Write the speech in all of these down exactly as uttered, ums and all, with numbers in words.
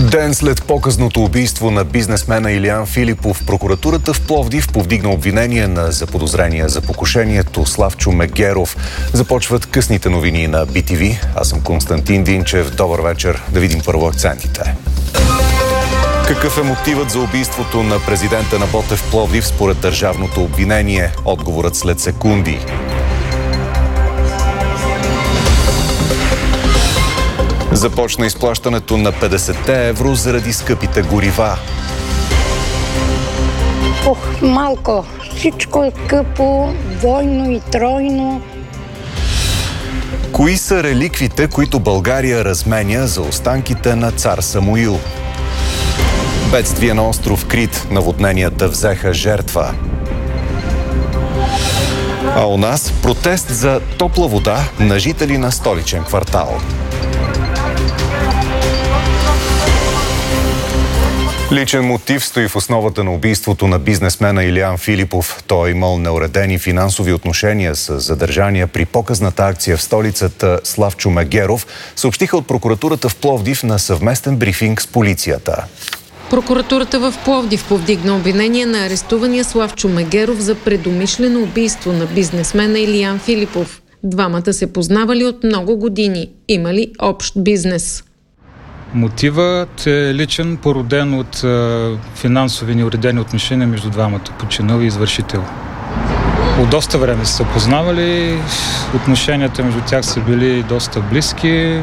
Ден след показното убийство на бизнесмена Илиян Филипов, прокуратурата в Пловдив повдигна обвинение на заподозрения за покушението Славчо Мегеров. Започват късните новини на Би Ти Ви. Аз съм Константин Динчев. Добър вечер. Да видим първо акцентите. Какъв е мотивът за убийството на президента на Ботев Пловдив според държавното обвинение? Отговорът след секунди. Започна изплащането на петдесет евро заради скъпите горива. Ох, малко. Всичко е скъпо, двойно и тройно. Кои са реликвите, които България разменя за останките на цар Самуил? Бедствие на остров Крит. Наводненията взеха жертва. А у нас протест за топла вода на жители на столичен квартал. Личен мотив стои в основата на убийството на бизнесмена Илиян Филипов. Той е имал неуредени финансови отношения с задържания при показната акция в столицата Славчо Мегеров, съобщиха от прокуратурата в Пловдив на съвместен брифинг с полицията. Прокуратурата в Пловдив повдигна обвинение на арестувания Славчо Мегеров за предумишлено убийство на бизнесмена Илиян Филипов. Двамата се познавали от много години, имали общ бизнес. Мотивът е личен, породен от е, финансови неуредени отношения между двамата, починал и извършител. От доста време са се познавали, отношенията между тях са били доста близки,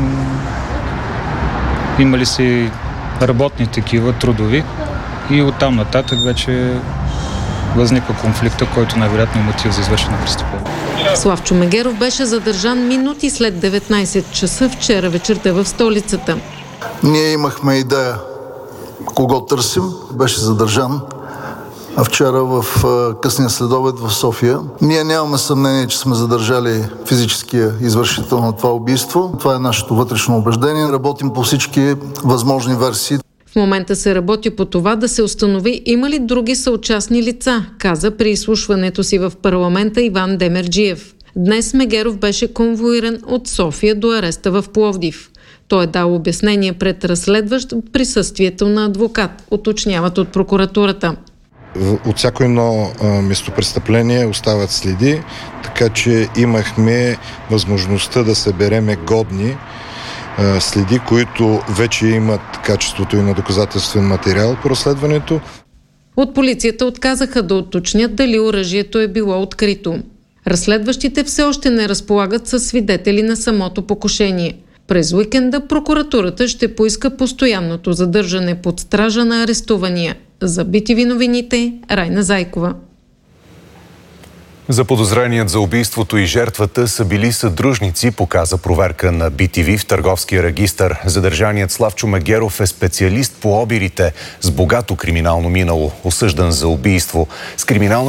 имали си работни такива, трудови, и оттам нататък вече възниква конфликта, който най-вероятно е мотив за извършено престъпление. Славчо Мегеров беше задържан минути след деветнайсет часа вчера вечерта в столицата. Ние имахме идея кого търсим, беше задържан а вчера в късния следобед в София. Ние нямаме съмнение, че сме задържали физическия извършител на това убийство. Това е нашето вътрешно убеждение. Работим по всички възможни версии. В момента се работи по това да се установи има ли други съучастни лица, каза при изслушването си в парламента Иван Демерджиев. Днес Мегеров беше конвоиран от София до ареста в Пловдив. Той е дал обяснение пред разследващ в присъствието на адвокат, уточняват от прокуратурата. От всяко едно местопрестъпление остават следи, така че имахме възможността да събереме годни следи, които вече имат качеството и на доказателствен материал по разследването. От полицията отказаха да уточнят дали оръжието е било открито. Разследващите все още не разполагат със свидетели на самото покушение. През уикенда прокуратурата ще поиска постоянното задържане под стража на арестувания. За Би Ти Ви новините, Райна Зайкова. Заподозреният за убийството и жертвата са били съдружници, показа проверка на Би Ти Ви в търговския регистър. Задържаният Славчо Мегеров е специалист по обирите с богато криминално минало, осъждан за убийство. С криминална